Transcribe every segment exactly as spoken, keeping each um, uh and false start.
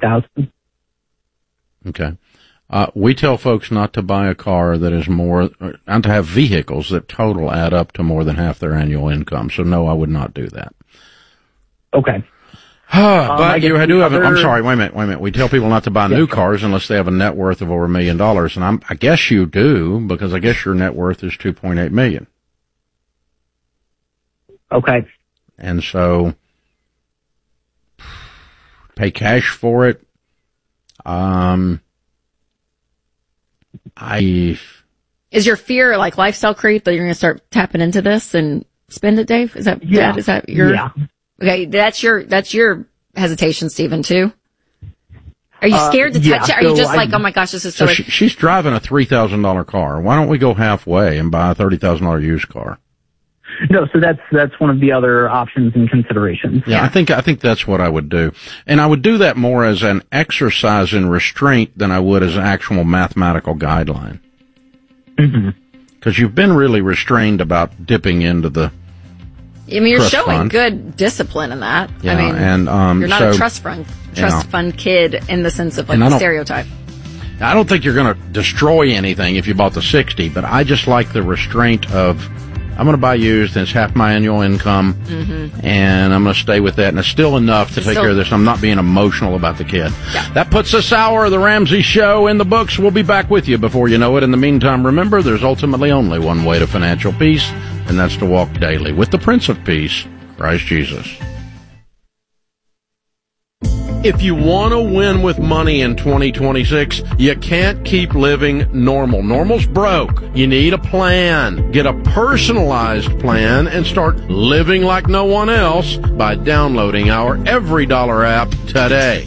thousand. Okay. Uh, we tell folks not to buy a car that is more, and to have vehicles that total add up to more than half their annual income. So no, I would not do that. Okay. but um, you do have, other... I'm sorry, wait a minute, wait a minute. We tell people not to buy yes, new cars unless they have a net worth of over a million dollars. And I'm, I guess you do, because I guess your net worth is two point eight million. Okay. And so, pay cash for it. Um, I. Is your fear like lifestyle creep that you're going to start tapping into this and spend it, Dave? Is that, yeah. Dad, is that your, yeah. Okay, that's your, that's your hesitation, Stephen, too? Are you scared uh, to touch yeah, it? Are you so just I, like, oh my gosh, this is so... so she, she's driving a three thousand dollars car. Why don't we go halfway and buy a thirty thousand dollars used car? No, so that's that's one of the other options and considerations. Yeah, I think I think that's what I would do. And I would do that more as an exercise in restraint than I would as an actual mathematical guideline. Mm-hmm. Because you've been really restrained about dipping into the I mean, you're trust showing fund. Good discipline in that. Yeah, I mean, and, um, you're not so, a trust fund, trust you know, fund kid in the sense of like and I the don't- stereotype. I don't think you're going to destroy anything if you bought the sixty, but I just like the restraint of, I'm going to buy used, and it's half my annual income, Mm-hmm. and I'm going to stay with that, and it's still enough to It's take still- care of this. I'm not being emotional about the kid. Yeah. That puts this hour of the Ramsey Show in the books. We'll be back with you before you know it. In the meantime, remember, there's ultimately only one way to financial peace, and that's to walk daily with the Prince of Peace, Christ Jesus. If you want to win with money in twenty twenty-six, you can't keep living normal. Normal's broke. You need a plan. Get a personalized plan and start living like no one else by downloading our Every Dollar app today.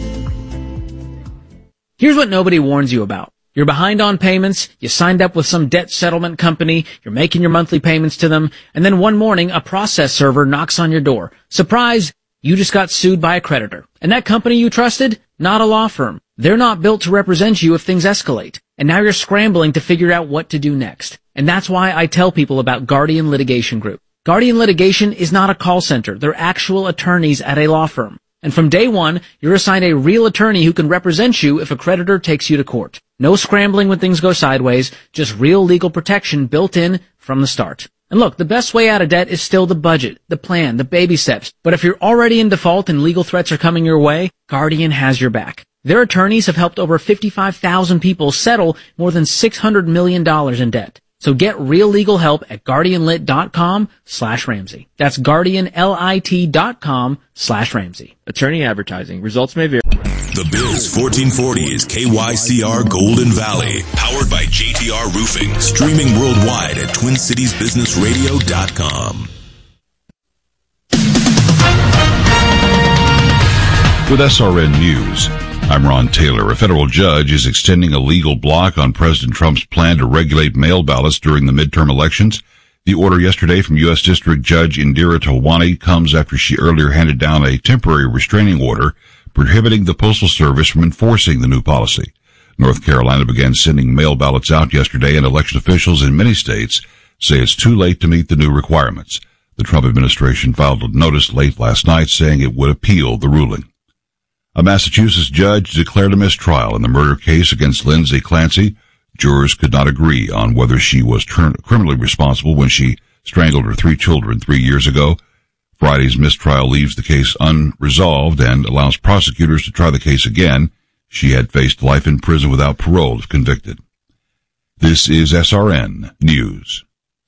Here's what nobody warns you about. You're behind on payments, you signed up with some debt settlement company, you're making your monthly payments to them, and then one morning a process server knocks on your door. Surprise! You just got sued by a creditor. And that company you trusted? Not a law firm. They're not built to represent you if things escalate. And now you're scrambling to figure out what to do next. And that's why I tell people about Guardian Litigation Group. Guardian Litigation is not a call center. They're actual attorneys at a law firm. And from day one, you're assigned a real attorney who can represent you if a creditor takes you to court. No scrambling when things go sideways, just real legal protection built in from the start. And look, the best way out of debt is still the budget, the plan, the baby steps. But if you're already in default and legal threats are coming your way, Guardian has your back. Their attorneys have helped over fifty-five thousand people settle more than six hundred million dollars in debt. So get real legal help at guardianlit.com slash Ramsey. That's guardianlit.com slash Ramsey. Attorney advertising. Results may vary. The Biz fourteen forty is K Y C R Golden Valley, powered by J T R Roofing, streaming worldwide at twin cities business radio dot com. With S R N News, I'm Ron Taylor. A federal judge is extending a legal block on President Trump's plan to regulate mail ballots during the midterm elections. The order yesterday from U S District Judge Indira Tawani comes after she earlier handed down a temporary restraining order prohibiting the Postal Service from enforcing the new policy. North Carolina began sending mail ballots out yesterday, and election officials in many states say it's too late to meet the new requirements. The Trump administration filed a notice late last night saying it would appeal the ruling. A Massachusetts judge declared a mistrial in the murder case against Lindsay Clancy. Jurors could not agree on whether she was ter- criminally responsible when she strangled her three children three years ago. Friday's mistrial leaves the case unresolved and allows prosecutors to try the case again. She had faced life in prison without parole if convicted. This is S R N News.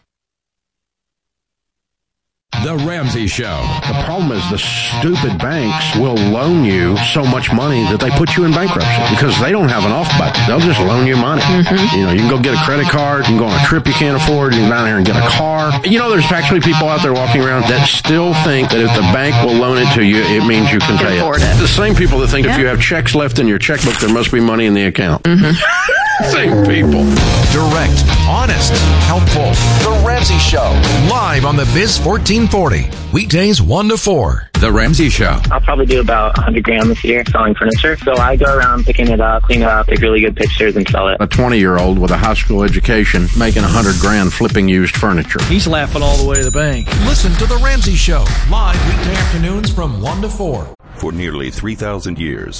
The Ramsey Show. The problem is the stupid banks will loan you so much money that they put you in bankruptcy because they don't have an off button. They'll just loan you money. Mm-hmm. You know, you can go get a credit card, you can go on a trip you can't afford, you can go down there and get a car. You know, there's actually people out there walking around that still think that if the bank will loan it to you, it means you can You can pay afford it. it. The same people that think Yeah. if you have checks left in your checkbook, there must be money in the account. Mm-hmm. Same people. Direct, honest, helpful. The Ramsey Show. Live on the Biz fourteen forty. Weekdays one to four. The Ramsey Show. I'll probably do about one hundred grand this year selling furniture. So I go around picking it up, clean it up, take really good pictures, and sell it. A twenty-year-old with a high school education making one hundred grand flipping used furniture. He's laughing all the way to the bank. Listen to The Ramsey Show. Live weekday afternoons from one to four. For nearly three thousand years,